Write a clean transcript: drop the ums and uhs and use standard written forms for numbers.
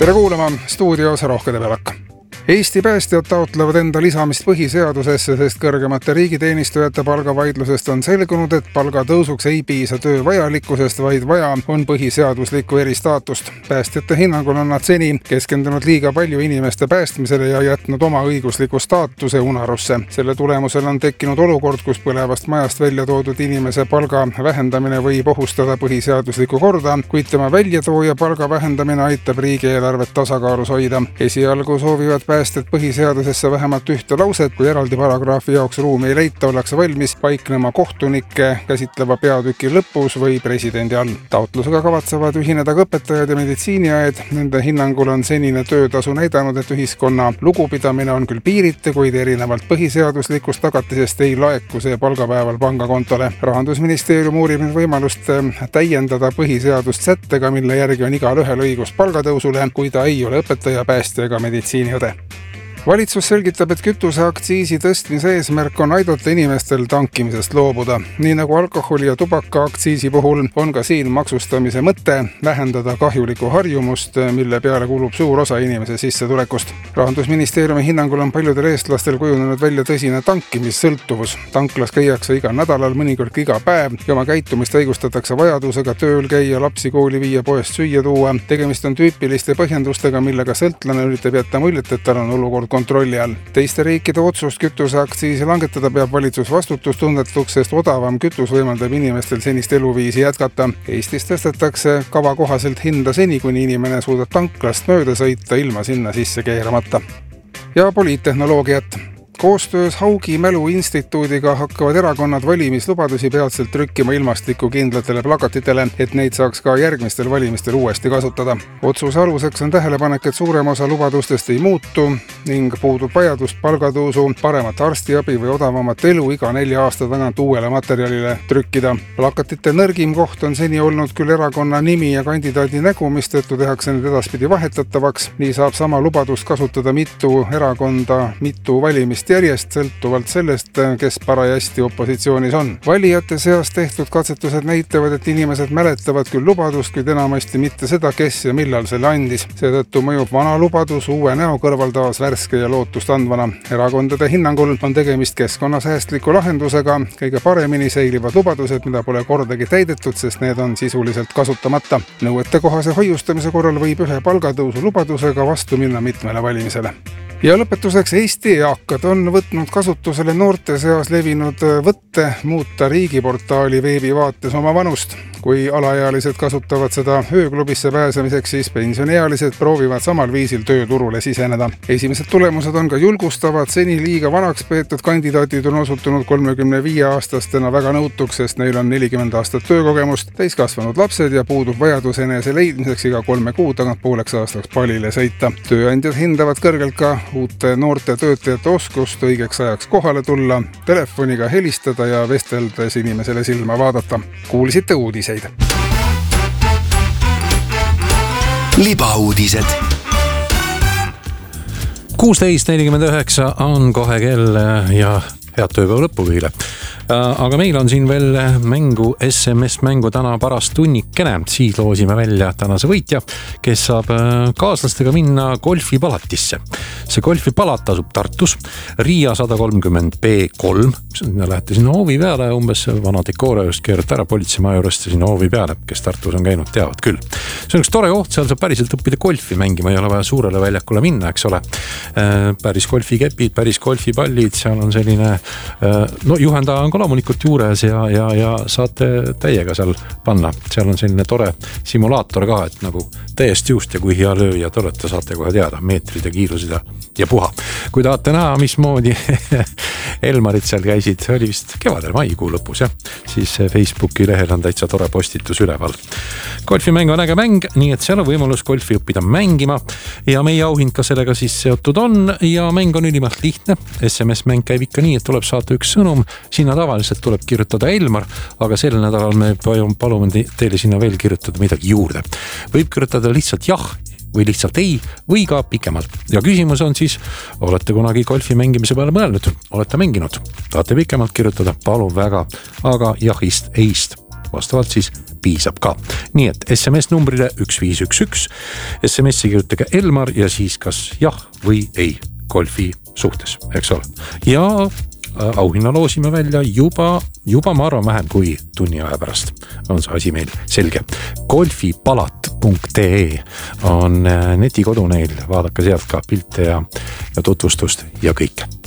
Tere kuulama, stuudios Rohke Debelak. Eesti päästjad taotlevad enda lisamist põhiseadusesse, sest kõrgemate riigiteenistujate palgavaidlusest on selgunud, et palgatõusuks ei piisa töö vajalikkusest, vaid vaja on põhiseaduslikku eristaatust. Päästjate hinnangul on nad seni keskendunud liiga palju inimeste päästmisele ja jätnud oma õigusliku staatuse unarusse. Selle tulemusel on tekkinud olukord, kus põlevast majast välja toodud inimese palga vähendamine võib ohustada põhiseaduslikku korda, kuid tema väljatooja palga vähendamine aitab riigieelarvet tasakaalus hoida. Esialgu soovivad päästjad põhiseadusesse vähemalt ühte lauset, kui eraldi paragrahvi jaoks ruumi ei leita, ollakse valmis paiknema kohtunikke käsitleva peatüki lõpus või presidendi all. Taotlusega kavatsevad ühineda ka õpetajad ja meditsiiniaed. Nende hinnangul on senine töötasu näidanud, et ühiskonna lugupidamine on küll piiriti, kuid erinevalt põhiseaduslikust tagatisest ei laeku see palgapäeval pangakontole. Rahandusministeerium uurib nüüd võimalust täiendada põhiseadust sättega, mille järgi on igal ühel õigus palgatõusule, kui ta ei ole õpetaja, päästja ega meditsiiniõde. Valitsus selgitab, et kütuseaktsiisi tõstmise eesmärk on aidata inimestel tankimisest loobuda. Nii nagu alkoholi ja tubaka aktsiisi puhul on ka siin maksustamise mõte vähendada kahjulikku harjumust, mille peale kulub suur osa inimese sissetulekust. Rahandusministeeriumi hinnangul on paljudel eestlastel kujunenud välja tõsine tankimissõltuvus. Tanklas käiakse iga nädalal, mõnikord iga päev ja oma käitumist õigustatakse vajadusega tööl käia, lapsi kooli viia, poest süüa tuua. Tegemist on tüüpiliste põhjendustega, millega sõltlane üritab jätta muljet, et tal on olukord kontrolli all. Teiste riikide otsust kütuseaktsiisi langetada peab valitsus vastutustundetuks, sest odavam kütus võimaldab inimestel senist eluviisi jätkata. Eestis tõstetakse kava kohaselt hinda seni, kuni inimene suudab tanklast mööda sõita ilma sinna sisse keeramata. Ja poliittehnoloogiat. Koostöös Haugi Mälu Instituudiga hakkavad erakonnad valimislubadusi peatselt trükkima ilmastikukindlatele plakatitele, et neid saaks ka järgmistel valimistel uuesti kasutada. Otsuse aluseks on tähelepanek, et suurem osa lubadustest ei muutu ning puudub vajadust palgatõusu, paremat arstiabi või odavamat elu iga 4 aasta tagant uuele materjalile trükkida. Plakatite nõrgim koht on seni olnud küll erakonna nimi ja kandidaadi nägu, mistõttu tehakse need edaspidi vahetatavaks. Nii saab sama lubadust kasutada mitu erakonda, mitu valimist järjest, sõltuvalt sellest, kes parajasti opositsioonis on. Valijate seas tehtud katsetused näitavad, et inimesed mäletavad küll lubadust, kuid enamasti mitte seda, kes ja millal selle andis. Seetõttu mõjub vana lubadus uue näo kõrval taas värske ja lootust andvana. Erakondade hinnangul on tegemist keskkonnasäästliku lahendusega. Kõige paremini säilivad lubadused, mida pole kordagi täidetud, sest need on sisuliselt kasutamata. Nõuetekohase hoiustamise korral võib ühe palgatõusu lubadusega vastu minna mitmele valimisele. Ja lõpetuseks Eesti eakad on võtnud kasutusele noorte seas levinud võtte muuta riigiportaali veebivaates oma vanust. Kui alaealised kasutavad seda ööklubisse pääsemiseks, siis pensioniealised proovivad samal viisil tööturule siseneda. Esimesed tulemused on ka julgustavad. Seni liiga vanaks peetud kandidaatid on osutunud 35-aastastena väga nõutuks, sest neil on 40 aastat töökogemust, täiskasvanud lapsed ja puudub vajadus enese leidmiseks iga 3 kuu tagant pooleks aastaks palile sõita. Tööandjad hindavad kõrgelt ka uute noorte töötajate oskust õigeks ajaks kohale tulla, telefoniga helistada ja vesteldes inimesele silma vaadata. Kuulsite uudiseid. Libauudised. 16.49 on kohe kell ja head tööpäeva lõppu kõigile. Aga meil on siin veel mängu, SMS-mängu täna parast tunnikene. Siis loosime välja tänase võitja, kes saab kaaslastega minna golfipalatisse. See golfipalat asub Tartus, Riia 130B3. Lähete sinna hoovi peale, umbes vana dekoore just keerata ära politseimaja juurest sinna hoovi peale, kes Tartus on käinud, teavad küll. See on üks tore koht, seal saab päriselt õppida golfi mängima, ei ole vaja suurele väljakule minna, eks ole. Päris golfikepid, päris golfipallid, seal on selline, juhendaja on ka loomulikult juures ja saate täiega seal panna. Seal on selline tore simulaator ka, et nagu täiesti just ja kui hea lööjad olete, saate kohe teada meetrid ja kiirused ja puha. Kui tahate näha, mismoodi Elmarid seal käisid, oli vist kevadel maikuu lõpus, siis Facebooki lehel on täitsa tore postitus üleval. Golfimäng on äge mäng, nii et seal on võimalus golfi õppida mängima ja meie auhind ka sellega siis seotud on ja mäng on ülimalt lihtne. SMS-mäng käib ikka nii, et tuleb saata üks sõnum, sinna tavaliselt tuleb kirjutada Elmar, aga sel nädalal me palume teile sinna veel kirjutada midagi juurde. Võib kirjutada lihtsalt jah või lihtsalt ei või ka pikemalt. Ja küsimus on siis, olete kunagi golfi mängimise peale mõelnud? Olete mänginud? Tahate pikemalt kirjutada? Palun väga, aga jahist, eist. Vastavalt siis piisab ka. Nii et SMS numbrile 1511, SMS-i kirjutage Elmar ja siis kas jah või ei golfi suhtes, eks ole. Ja auhinna loosime välja juba ma arvan vähem kui tunni aja pärast. On see asi meil selge. golfipalat.ee on netikodu neil, vaadake sealt ka pilte ja tutvustust ja kõike.